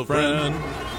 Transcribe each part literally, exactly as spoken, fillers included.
friend.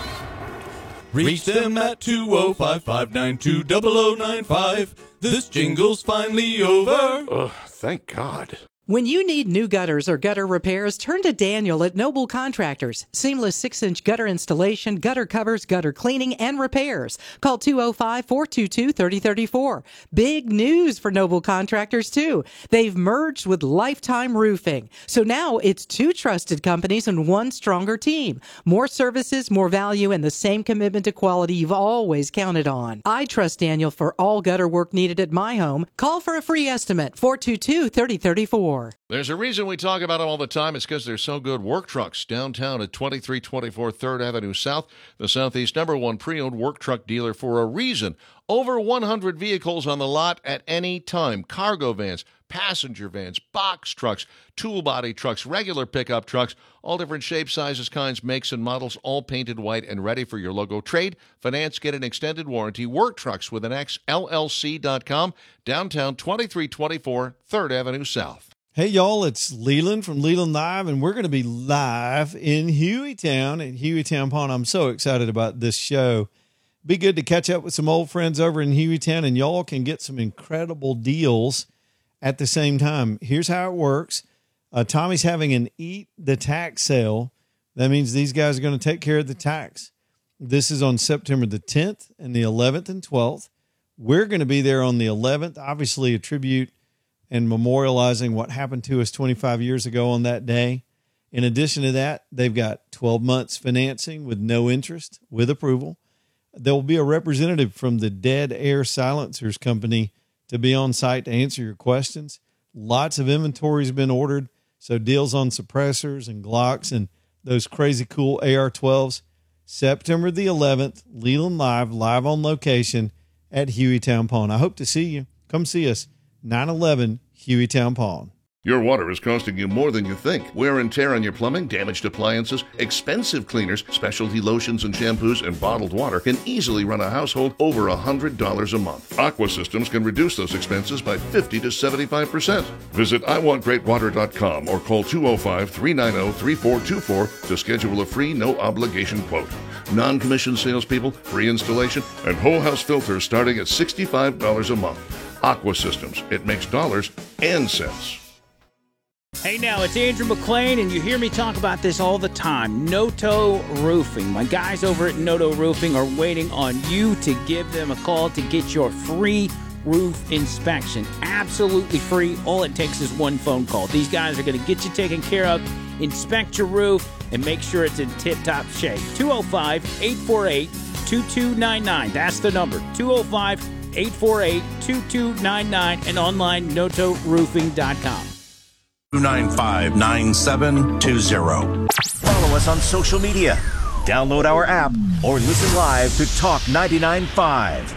Reach them at two oh five, five nine two, zero zero nine five. This jingle's finally over. Ugh, thank God. When you need new gutters or gutter repairs, turn to Daniel at Noble Contractors. Seamless six-inch gutter installation, gutter covers, gutter cleaning, and repairs. Call two oh five, four two two, three oh three four. Big news for Noble Contractors, too. They've merged with Lifetime Roofing. So now it's two trusted companies and one stronger team. More services, more value, and the same commitment to quality you've always counted on. I trust Daniel for all gutter work needed at my home. Call for a free estimate, four two two, three oh three four. There's a reason we talk about them all the time. It's because they're so good. Work Trucks, downtown at twenty-three twenty-four third Avenue South, the Southeast number one pre-owned work truck dealer for a reason. Over one hundred vehicles on the lot at any time. Cargo vans, passenger vans, box trucks, tool body trucks, regular pickup trucks, all different shapes, sizes, kinds, makes, and models, all painted white and ready for your logo. Trade, finance, get an extended warranty. Work Trucks with an X, L L C dot com, downtown twenty-three twenty-four third Avenue South. Hey, y'all, it's Leland from Leland Live, and we're going to be live in Hueytown at Hueytown Pond. I'm so excited about this show. Be good to catch up with some old friends over in Hueytown, and y'all can get some incredible deals at the same time. Here's how it works. Uh, Tommy's having an Eat the Tax sale. That means these guys are going to take care of the tax. This is on September the tenth and the eleventh and twelfth. We're going to be there on the eleventh, obviously a tribute and memorializing what happened to us twenty-five years ago on that day. In addition to that, they've got twelve months financing with no interest, with approval. There will be a representative from the Dead Air Silencers Company to be on site to answer your questions. Lots of inventory has been ordered, so deals on suppressors and Glocks and those crazy cool A R twelves. September the eleventh, Leland Live, live on location at Hueytown Pond. I hope to see you. Come see us. nine eleven Hueytown Pond. Your water is costing you more than you think. Wear and tear on your plumbing, damaged appliances, expensive cleaners, specialty lotions and shampoos, and bottled water can easily run a household over one hundred dollars a month. Aqua Systems can reduce those expenses by fifty to seventy-five percent. Visit I want great water dot com or call two oh five, three nine oh, three four two four to schedule a free no-obligation quote. Non-commissioned salespeople, free installation, and whole house filters starting at sixty-five dollars a month. Aqua Systems. It makes dollars and cents. Hey now, it's Andrew McLean, and you hear me talk about this all the time. Noto Roofing. My guys over at Noto Roofing are waiting on you to give them a call to get your free roof inspection. Absolutely free. All it takes is one phone call. These guys are going to get you taken care of, inspect your roof, and make sure it's in tip-top shape. two oh five, eight four eight, two two nine nine. That's the number. two oh five, eight four eight, two two nine nine and online noto roofing dot com. two nine five, nine seven two zero. Follow us on social media. Download our app or listen live to Talk ninety-nine point five.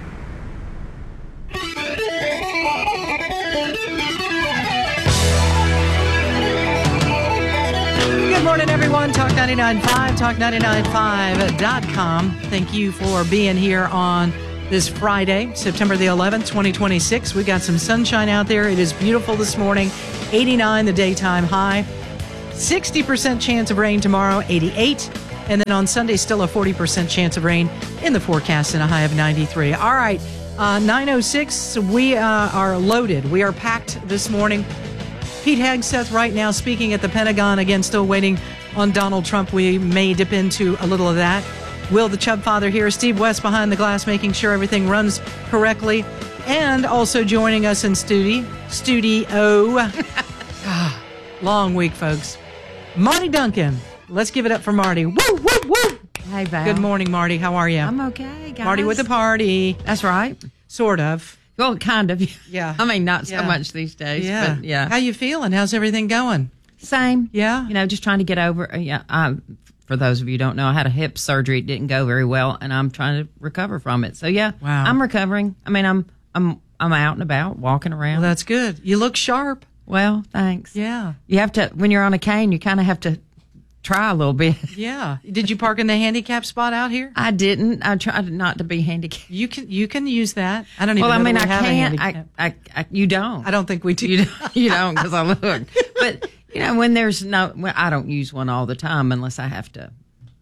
Good morning, everyone. Talk ninety-nine point five, talk ninety-nine five dot com. Thank you for being here on this Friday, September the eleventh, twenty twenty-six. We got some sunshine out there. It is beautiful this morning. eighty-nine the daytime high. sixty percent chance of rain tomorrow, eighty-eight. And then on Sunday, still a forty percent chance of rain in the forecast and a high of ninety-three. All right, uh, nine oh six, we uh, are loaded. We are packed this morning. Pete Hegseth right now speaking at the Pentagon. Again, still waiting on Donald Trump. We may dip into a little of that. Will the Chubb Father here. Steve West behind the glass, making sure everything runs correctly. And also joining us in studio, studio. Long week, folks. Marty Duncan. Let's give it up for Marty. Woo, woo, woo. Hey, Val. Good morning, Marty. How are you? I'm okay, guys. Marty with a party. That's right. Sort of. Well, kind of. Yeah. I mean, not so yeah. much these days, yeah. but yeah. How you feeling? How's everything going? Same. Yeah. You know, just trying to get over. Yeah. I, for those of you who don't know, I had a hip surgery. It didn't go very well, and I'm trying to recover from it. So yeah. Wow. I'm recovering. I mean, I'm I'm I'm out and about, walking around. Well, that's good. You look sharp. Well, thanks. Yeah. You have to, when you're on a cane, you kind of have to try a little bit. Yeah. Did you park in the handicap spot out here? I didn't. I tried not to be handicapped. You can you can use that. I don't even well, know I mean, that we I have can't. a handicap. I, I, I, you don't. I don't think we do. You don't, you don't because I look. But, you know, when there's no, well, I don't use one all the time unless I have to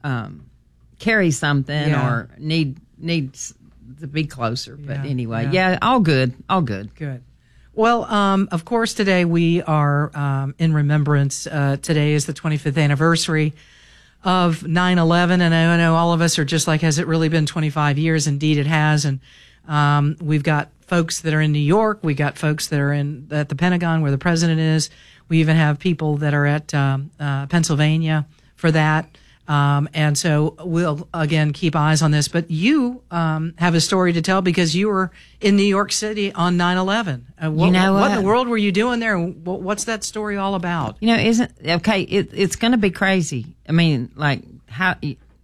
um, carry something Yeah. or need needs to be closer. But Yeah, anyway, yeah. yeah. all good, all good. Good. Well, um, of course, today we are um, in remembrance. Uh, today is the twenty-fifth anniversary of nine eleven, and I know all of us are just like, has it really been twenty-five years? Indeed, it has. And um, we've got folks that are in New York. We got folks that are in at the Pentagon where the president is. We even have people that are at um, uh, Pennsylvania for that. Um, and so we'll, again, keep eyes on this. But you um, have a story to tell because you were in New York City on nine eleven. Uh, what, You know what in what? the world were you doing there? What, what's that story all about? You know, isn't okay? It, it's going to be crazy. I mean, like how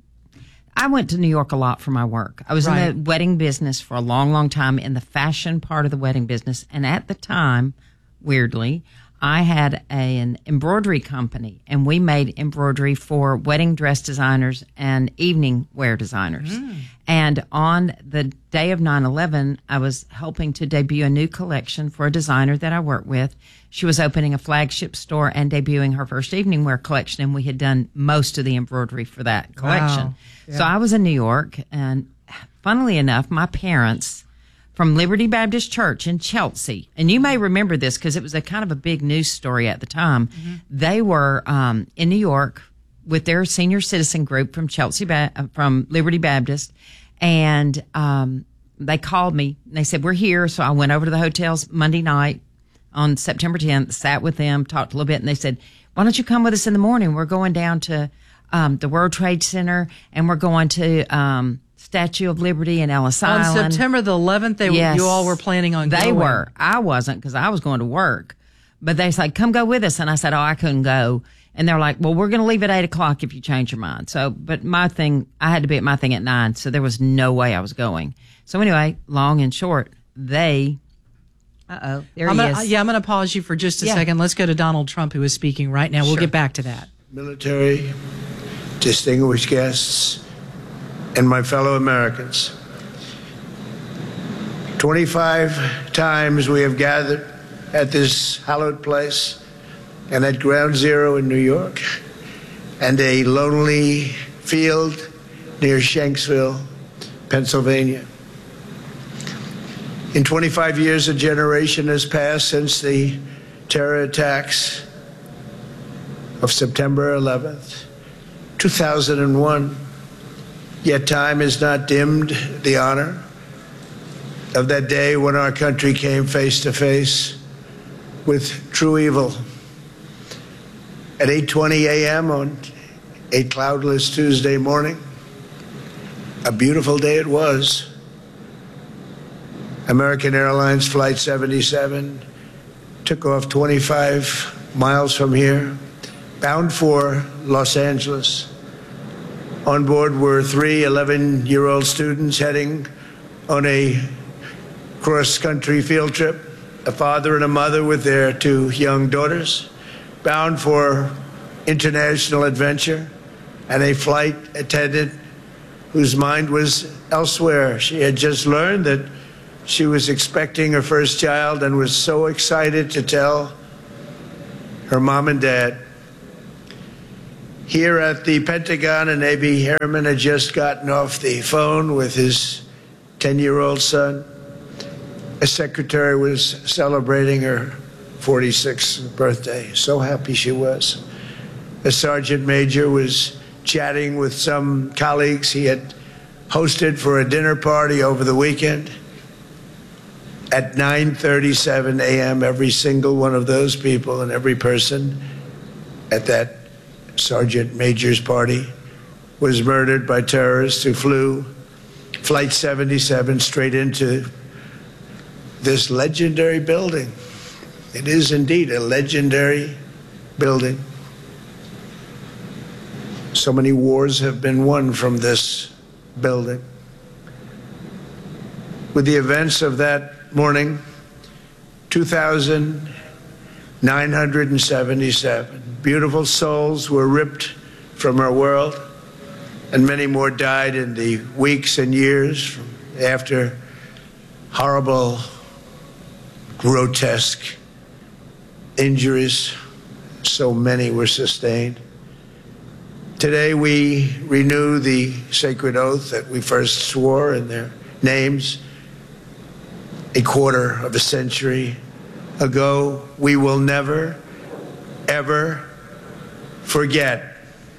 I went to New York a lot for my work. I was Right. in the wedding business for a long, long time, in the fashion part of the wedding business, and at the time, weirdly, I had a, an embroidery company, and we made embroidery for wedding dress designers and evening wear designers. And on the day of nine eleven, I was helping to debut a new collection for a designer that I work with. She was opening a flagship store and debuting her first evening wear collection, and we had done most of the embroidery for that collection. Wow. So I was in New York, and funnily enough, my parents from Liberty Baptist Church in Chelsea, and you may remember this because it was a kind of a big news story at the time. Mm-hmm. They were um, in New York with their senior citizen group from Chelsea, ba- uh, from Liberty Baptist, and um, they called me. And they said, we're here. So I went over to the hotels Monday night on September tenth, sat with them, talked a little bit, and they said, why don't you come with us in the morning? We're going down to um, the World Trade Center, and we're going to um, Statue of Liberty and Ellis On Island. September the eleventh, they Yes. you all were planning on They going. were. I wasn't because I was going to work. But they said, come go with us. And I said, oh, I couldn't go. And they're like, well, we're going to leave at eight o'clock if you change your mind. So, but my thing, I had to be at my thing at nine. So there was no way I was going. So anyway, long and short, they, uh-oh, there I'm he gonna, is. yeah, I'm going to pause you for just a Yeah. second. Let's go to Donald Trump, who is speaking right now. We'll Sure. get back to that. Military, distinguished guests, and my fellow Americans. twenty-five times we have gathered at this hallowed place and at Ground Zero in New York and a lonely field near Shanksville, Pennsylvania. In twenty-five years, a generation has passed since the terror attacks of September eleventh, two thousand one. Yet time has not dimmed the honor of that day when our country came face to face with true evil. At eight twenty a.m. on a cloudless Tuesday morning, a beautiful day it was, American Airlines Flight seventy-seven took off twenty-five miles from here, bound for Los Angeles. On board were three eleven-year-old students heading on a cross-country field trip, a father and a mother with their two young daughters, bound for international adventure, and a flight attendant whose mind was elsewhere. She had just learned that she was expecting her first child and was so excited to tell her mom and dad. Here at the Pentagon, and Navy Airman had just gotten off the phone with his ten-year-old son. A secretary was celebrating her forty-sixth birthday. So happy she was. A sergeant major was chatting with some colleagues he had hosted for a dinner party over the weekend. At nine thirty-seven a.m., every single one of those people and every person at that Sergeant Major's party was murdered by terrorists who flew Flight seventy-seven straight into this legendary building. It is indeed a legendary building. So many wars have been won from this building. With the events of that morning, two thousand nine hundred seventy-seven beautiful souls were ripped from our world, and many more died in the weeks and years after horrible, grotesque injuries. So many were sustained. Today we renew the sacred oath that we first swore in their names a quarter of a century ago. We will never, ever forget.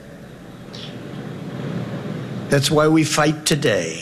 That's why we fight today.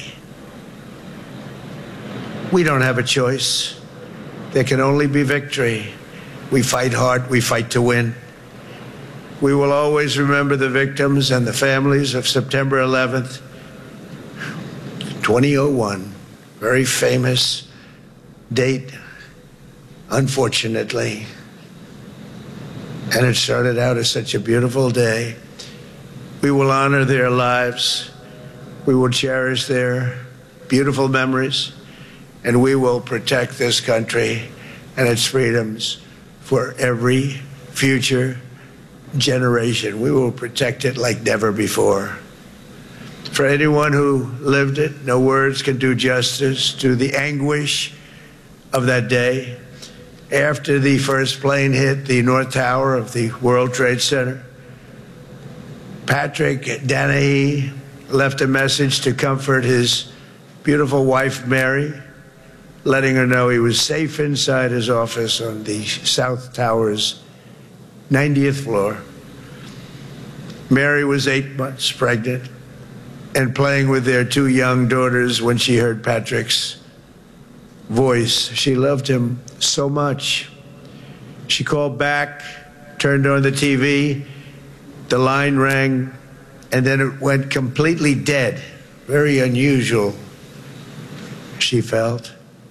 We don't have a choice. There can only be victory. We fight hard. We fight to win. We will always remember the victims and the families of September eleventh, twenty oh one. Very famous date, unfortunately. And it started out as such a beautiful day. We will honor their lives. We will cherish their beautiful memories. And we will protect this country and its freedoms for every future generation. We will protect it like never before. For anyone who lived it, no words can do justice to the anguish of that day. After the first plane hit the North Tower of the World Trade Center, Patrick Dennehy left a message to comfort his beautiful wife, Mary, letting her know he was safe inside his office on the South Tower's ninetieth floor. Mary was eight months pregnant and playing with their two young daughters when she heard Patrick's voice. She loved him so much. She called back, turned on the T V, the line rang, and then it went completely dead. Very unusual, she felt.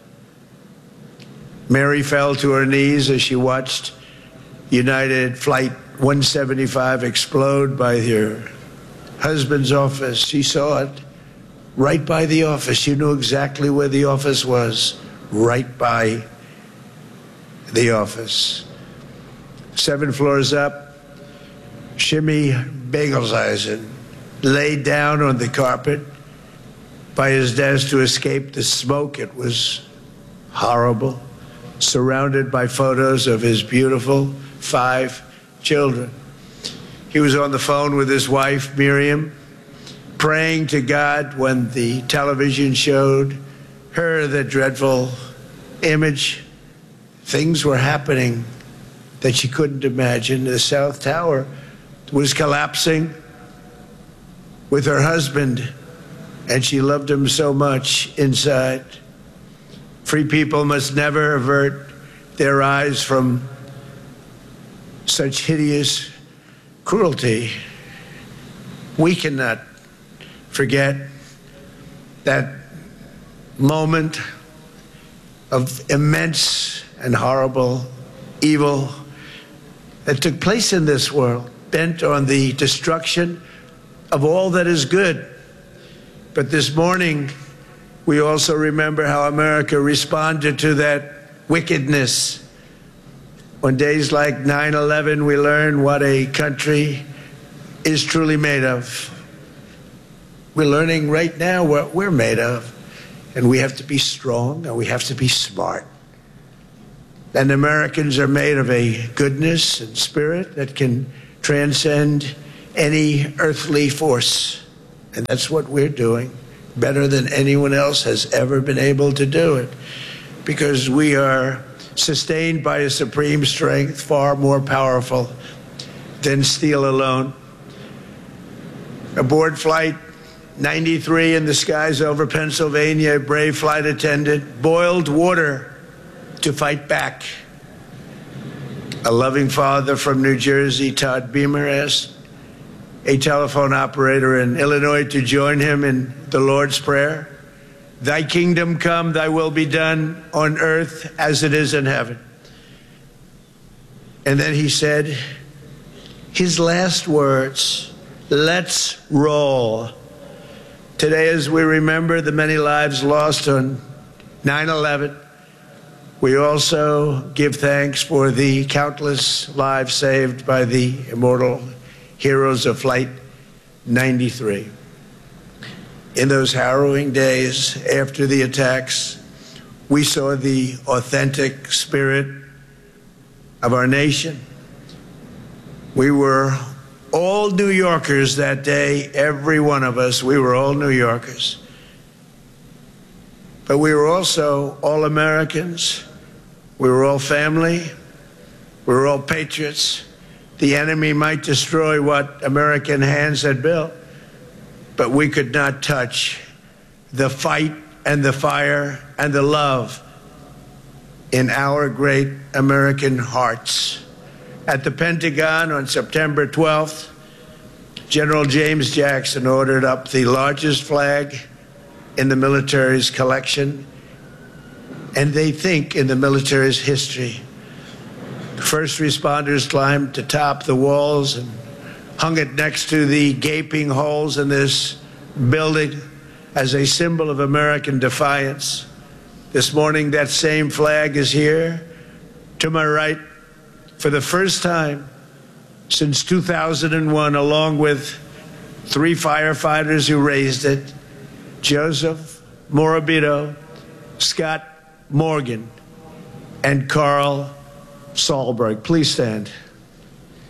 Mary fell to her knees as she watched United Flight one seventy-five explode by her husband's office. She saw it right by the office. She knew exactly where the office was, right by the office. Seven floors up, Shimmy Bagelsheisen laid down on the carpet by his desk to escape the smoke. It was horrible. Surrounded by photos of his beautiful five children. He was on the phone with his wife, Miriam, praying to God when the television showed her the dreadful image. Things were happening that she couldn't imagine. The South Tower was collapsing with her husband, and she loved him so much inside. Free people must never avert their eyes from such hideous cruelty. We cannot forget that moment of immense and horrible evil that took place in this world, bent on the destruction of all that is good. But this morning, we also remember how America responded to that wickedness. On days like nine eleven, we learn what a country is truly made of. We're learning right now what we're made of. And we have to be strong and we have to be smart. And Americans are made of a goodness and spirit that can transcend any earthly force. And that's what we're doing, better than anyone else has ever been able to do it, because we are sustained by a supreme strength far more powerful than steel alone. Aboard Flight ninety-three in the skies over Pennsylvania, a brave flight attendant boiled water to fight back. A loving father from New Jersey, Todd Beamer, asked a telephone operator in Illinois to join him in the Lord's Prayer. Thy kingdom come, thy will be done on earth as it is in heaven. And then he said his last words, let's roll. Today, as we remember the many lives lost on nine eleven, we also give thanks for the countless lives saved by the immortal heroes of Flight ninety-three. In those harrowing days after the attacks, we saw the authentic spirit of our nation. We were all New Yorkers that day, every one of us, we were all New Yorkers. But we were also all Americans. We were all family. We were all patriots. The enemy might destroy what American hands had built, but we could not touch the fight and the fire and the love in our great American hearts. At the Pentagon on September twelfth, General James Jackson ordered up the largest flag in the military's collection, and they think in the military's history. First responders climbed to top the walls and hung it next to the gaping holes in this building as a symbol of American defiance. This morning, that same flag is here to my right for the first time since two thousand one, along with three firefighters who raised it, Joseph Morabito, Scott Morgan, and Carl Sahlberg. Please stand.